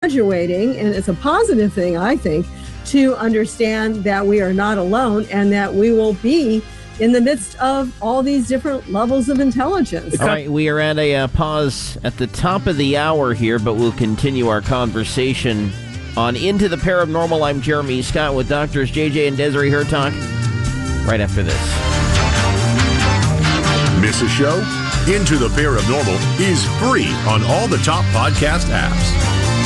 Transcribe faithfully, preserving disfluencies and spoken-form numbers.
graduating, and it's a positive thing, I think, to understand that we are not alone and that we will be in the midst of all these different levels of intelligence. All right, we are at a uh, pause at the top of the hour here, but we'll continue our conversation on Into the Paranormal. I'm Jeremy Scott with Doctors J J and Desiree Hurtak right after this. Miss a show? Into the Paranormal is free on all the top podcast apps.